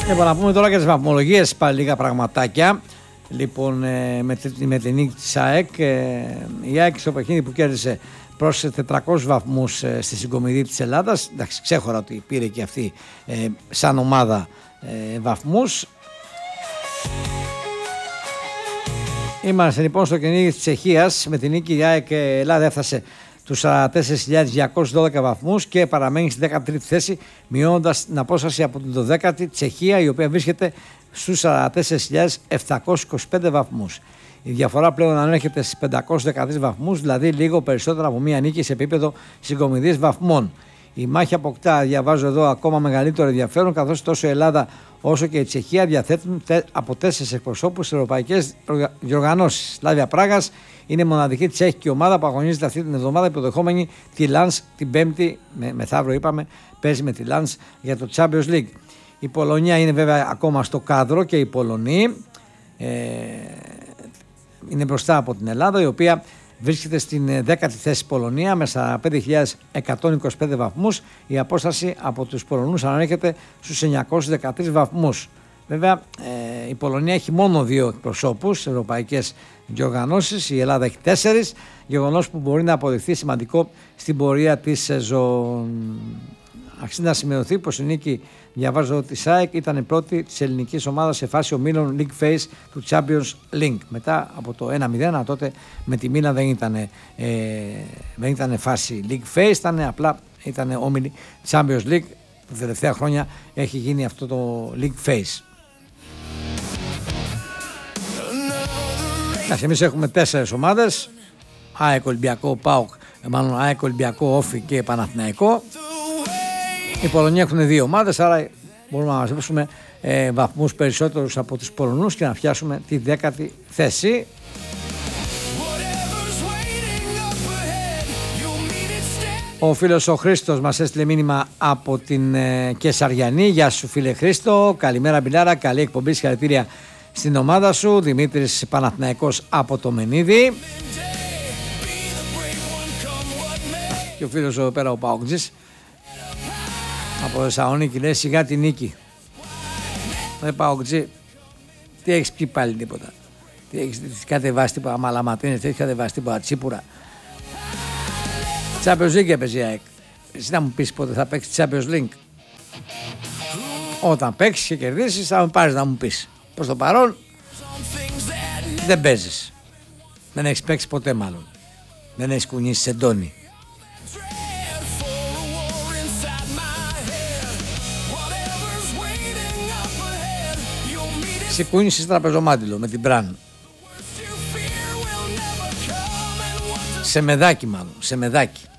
Λοιπόν, να πούμε τώρα και τις βαθμολογίες, πάλι λίγα πραγματάκια. Λοιπόν, με την νίκη της ΑΕΚ, η ΑΕΚ στο παιχνίδι που κέρδισε πρόσθεσε 400 βαθμούς στη συγκομιδή της Ελλάδας. Εντάξει, ξέχωρα ότι πήρε και αυτή σαν ομάδα βαθμούς. Είμαστε λοιπόν στο κυνήγι της Τσεχίας. Με την νίκη η ΑΕΚ Ελλάδα έφτασε τους 44.212 βαθμούς και παραμένει στη 13η θέση, μειώνοντας την απόσταση από την 12η Τσεχία, η οποία βρίσκεται στους 44.725 βαθμούς. Η διαφορά πλέον ανέρχεται στις 513 βαθμούς, δηλαδή λίγο περισσότερο από μία νίκη σε επίπεδο συγκομιδής βαθμών. Η μάχη αποκτά, διαβάζω εδώ, ακόμα μεγαλύτερο ενδιαφέρον, καθώς τόσο η Ελλάδα όσο και η Τσεχία διαθέτουν από 4 εκπροσώπους σε ευρωπαϊκές διοργανώσεις. Σλάβια Πράγας είναι μοναδική τσέχικη ομάδα που αγωνίζεται αυτή την εβδομάδα, υποδεχόμενη τη Λανς την Πέμπτη, μεθαύριο είπαμε, παίζει με τη Λανς για το Champions League. Η Πολωνία είναι βέβαια ακόμα στο κάδρο και οι Πολωνοί είναι μπροστά από την Ελλάδα, η οποία βρίσκεται στην 10η θέση Πολωνία με 45.125 βαθμούς. Η απόσταση από τους Πολωνούς ανέρχεται στους 913 βαθμούς. Βέβαια η Πολωνία έχει μόνο 2 εκπροσώπους σε ευρωπαϊκές διοργανώσεις, η Ελλάδα έχει 4, γεγονός που μπορεί να αποδειχθεί σημαντικό στην πορεία της σεζόν. Αξίζει να σημειωθεί πως η νίκη, διαβάζω ότι η ΑΕΚ ήταν η πρώτη της ελληνικής ομάδας σε φάση ομίλων League Phase του Champions League. Μετά από το 1-0, τότε με τη Μίλαν δεν ήταν φάση League Phase, ήταν όμιλη Champions League. Τα τελευταία χρόνια έχει γίνει αυτό το League Phase. Εμείς έχουμε 4 ομάδες, ΑΕΚ, Ολυμπιακό, ΠΑΟΚ, ΑΕΚ, Ολυμπιακό, Όφη και Παναθηναϊκό. Οι Πολωνοί έχουν 2 ομάδες, άρα μπορούμε να μαζέψουμε βαθμούς περισσότερους από τους Πολωνούς και να φτιάσουμε τη 10η θέση. Ο φίλος ο Χρήστος μας έστειλε μήνυμα από την Κεσαριανή. Γεια σου φίλε Χρήστο, καλημέρα Μπιλάρα, καλή εκπομπή, συγχαρητήρια στην ομάδα σου. Δημήτρης Παναθηναϊκός από το Μενίδη. Και ο φίλος εδώ πέρα ο Παοκτζής από Θεσσαλονίκη λέει σιγά τη νίκη. Παοκτζή, τι έχεις πει πάλι τίποτα? Τι έχεις κατεβάσει τίποτα μαλαματίνες, τι έχεις κατεβάσει τίποτα τσίπουρα? Champions League έπαιζε η ΑΕΚ. Εσύ να μου πεις πότε θα παίξεις Champions League? Όταν παίξεις και κερδίσεις θα με πάρεις να μου πεις. Προς το παρόν δεν παίζεις. Δεν έχεις παίξει ποτέ μάλλον. Δεν έχεις κουνήσει σεντόνι. Ξεκούνησες τραπεζομάντιλο με την Μπραν. Σε μεδάκι μάλλον, σε μεδάκι.